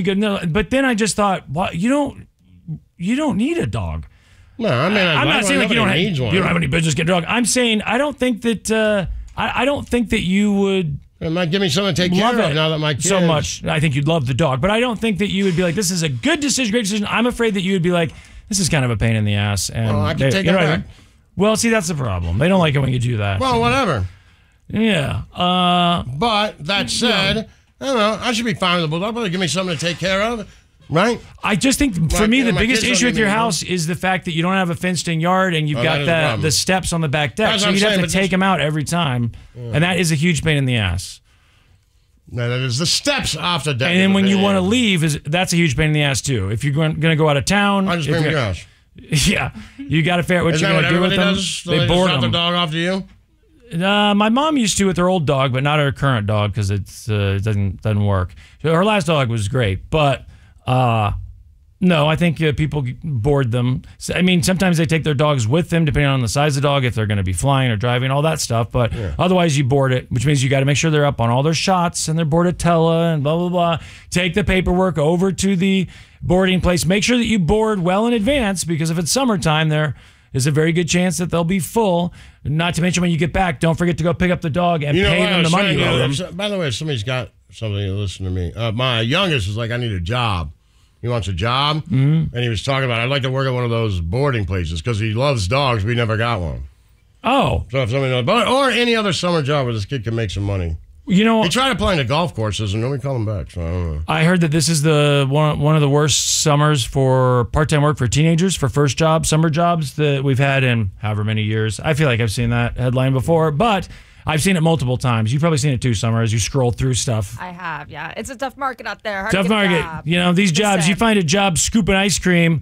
good. No, but then I just thought, well, you don't need a dog. No, I mean, I'm not saying like you don't have any business getting a dog. I'm saying I don't think that I don't think that you would. It might give me something to take care of now that my kids. So much. I think you'd love the dog, but I don't think that you would be like, this is a good decision, great decision. I'm afraid that you would be like, this is kind of a pain in the ass. And I can take it back. Well, see, that's the problem. They don't like it when you do that. Well, whatever. Yeah. But that said, I don't know. I should be fine with the bulldog. But give me something to take care of. Right? I just think, for me, the biggest issue with your house is the fact that you don't have a fenced-in yard and you've got the steps on the back deck. So you'd have to take them out every time. Yeah. And that is a huge pain in the ass. No, that is the steps off the deck. And then when you want to leave, that's a huge pain in the ass, too. If you're going to go out of town. I just bring your house. Yeah. You got to figure out what you're going to do with them. They board them. The dog off to you? My mom used to with her old dog, but not her current dog because it doesn't work. So her last dog was great, but... no, I think people board them. I mean, sometimes they take their dogs with them, depending on the size of the dog, if they're going to be flying or driving, all that stuff. But otherwise, you board it, which means you got to make sure they're up on all their shots and they're Bordetella and blah, blah, blah. Take the paperwork over to the boarding place. Make sure that you board well in advance, because if it's summertime, there is a very good chance that they'll be full. Not to mention when you get back, don't forget to go pick up the dog and pay them the money you owe them. By the way, if somebody's got something to listen to me. My youngest was like, I need a job. He wants a job, and he was talking about, I'd like to work at one of those boarding places because he loves dogs. We never got one. Oh. So if somebody knows, or any other summer job where this kid can make some money. You know, he tried applying to golf courses, and nobody called him back, so I don't know. I heard that this is one of the worst summers for part-time work for teenagers, for first jobs, summer jobs that we've had in however many years. I feel like I've seen that headline before, but... I've seen it multiple times. You've probably seen it too, Summer, as you scroll through stuff. I have, yeah. It's a tough market out there. Hard tough to get market. A job. You know, these jobs, you find a job scooping ice cream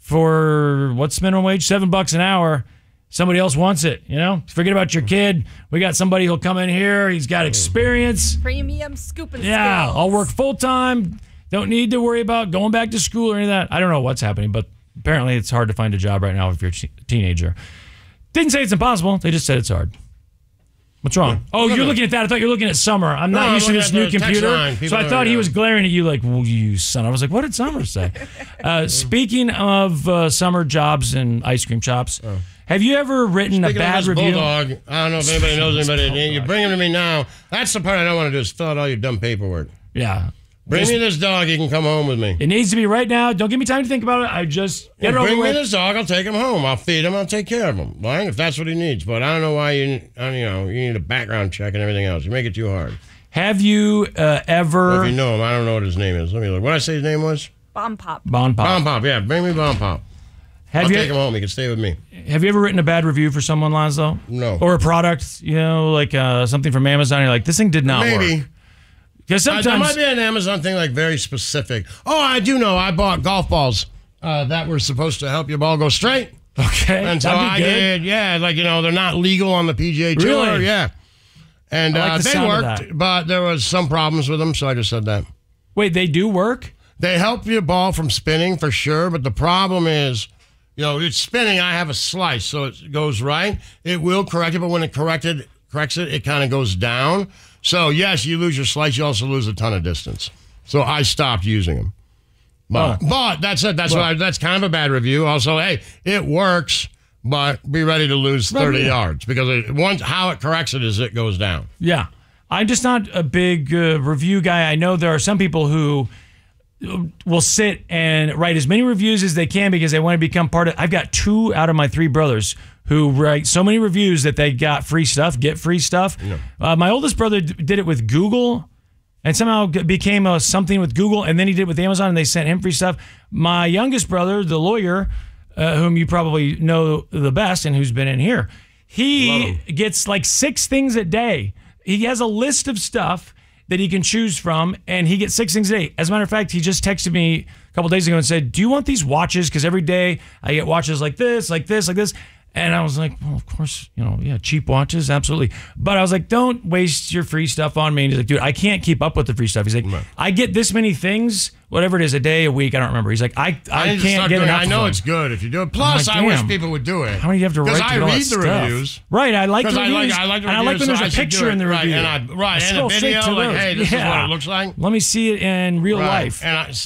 for, what's minimum wage? $7 an hour. Somebody else wants it, you know? Forget about your kid. We got somebody who'll come in here. He's got experience. Premium scooping Yeah, skills. I'll work full-time. Don't need to worry about going back to school or any of that. I don't know what's happening, but apparently it's hard to find a job right now if you're a teenager. Didn't say it's impossible. They just said it's hard. What's wrong? Oh, you're looking at that. I thought you were looking at Summer. I'm not used to this new computer. So I thought he was glaring at you like, well, you son. I was like, what did Summer say? Speaking of summer jobs and ice cream shops, have you ever written a bad review? Bulldog, I don't know if anybody knows anybody. You bring him to me now. That's the part I don't want to do is fill out all your dumb paperwork. Yeah. Bring me this dog. He can come home with me. It needs to be right now. Don't give me time to think about it. I just get it over with. Bring me this dog. I'll take him home. I'll feed him. I'll take care of him. Right? If that's what he needs. But I don't know why you need a background check and everything else. You make it too hard. Have you ever? If you know him, I don't know what his name is. Let me look. What did I say his name was? Bon Pop. Bon Pop. Bon Pop. Yeah, bring me Bon Pop. I'll take him home. He can stay with me. Have you ever written a bad review for someone, Lonzo? No. Or a product, like something from Amazon. You're like, this thing did not work. Maybe. Because sometimes there might be an Amazon thing like very specific. Oh, I do know. I bought golf balls that were supposed to help your ball go straight. Okay. And so I did. Yeah, they're not legal on the PGA Tour. Really? Yeah. And they worked, that. but there was some problems with them, so I just said that. Wait, they do work? They help your ball from spinning for sure, but the problem is, it's spinning. I have a slice, so it goes right. It will correct it, but when it corrects it, it kind of goes down. So, yes, you lose your slice. You also lose a ton of distance. So I stopped using them. But that's it. That's kind of a bad review. Also, hey, it works, but be ready to lose 30 yards because how it corrects it is it goes down. Yeah. I'm just not a big review guy. I know there are some people who will sit and write as many reviews as they can because they want to become part of. I've got 2 out of my 3 brothers who write so many reviews that they got free stuff, get free stuff. Yeah. My oldest brother did it with Google and somehow became something with Google, and then he did it with Amazon, and they sent him free stuff. My youngest brother, the lawyer, whom you probably know the best and who's been in here, he gets like 6 things a day. He has a list of stuff that he can choose from, and he gets 6 things a day. As a matter of fact, he just texted me a couple days ago and said, do you want these watches? Because every day I get watches like this, like this, like this. And I was like, well, of course, cheap watches, absolutely. But I was like, don't waste your free stuff on me. And he's like, dude, I can't keep up with the free stuff. He's like, I get this many things, whatever it is, a day, a week, I don't remember. He's like, I can't get enough. I know it's good if you do it. Plus, I wish people would do it. How many do you have to write? Because I read the reviews. Right, I like the reviews. I like the reviews. And I like when there's a picture in the review. And a video, like, hey, this is what it looks like. Let me see it in real life.